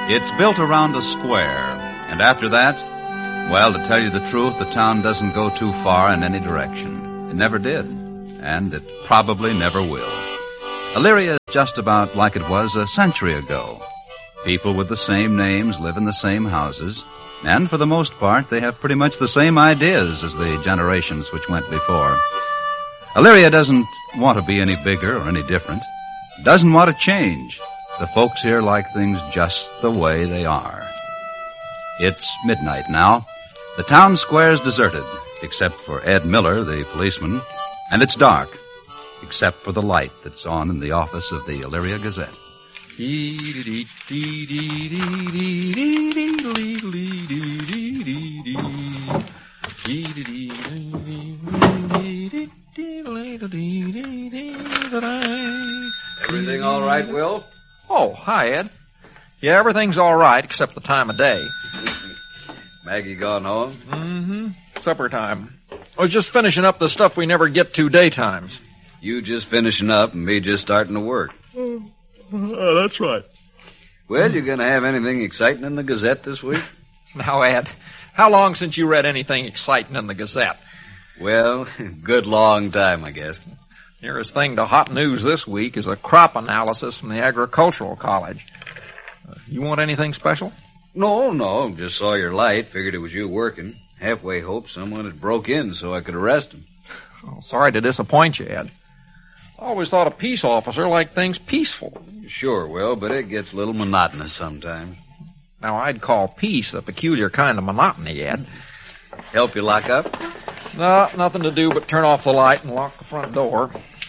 It's built around a square, and after that, well, to tell you the truth, the town doesn't go too far in any direction. It never did, and it probably never will. Elyria is just about like it was a century ago. People with the same names live in the same houses, and for the most part, they have pretty much the same ideas as the generations which went before. Elyria doesn't want to be any bigger or any different. Doesn't want to change. The folks here like things just the way they are. It's midnight now. The town square's deserted, except for Ed Miller, the policeman, and it's dark, except for the light that's on in the office of the Elyria Gazette. Everything all right, Will? Oh, hi, Ed. Yeah, everything's all right except the time of day. Maggie gone home? Mm-hmm. Supper time. I was just finishing up the stuff we never get to daytimes. You just finishing up and me just starting to work. That's right. Well, you going to have anything exciting in the Gazette this week? Now, Ed, how long since you read anything exciting in the Gazette? Well, good long time, I guess. Nearest thing to hot news this week is a crop analysis from the Agricultural College. You want anything special? No. Just saw your light. Figured it was you working. Halfway hoped someone had broke in so I could arrest him. Oh, sorry to disappoint you, Ed. I always thought a peace officer liked things peaceful. Sure, Will, but it gets a little monotonous sometimes. Now, I'd call peace a peculiar kind of monotony, Ed. Help you lock up? No, nothing to do but turn off the light and lock the front door.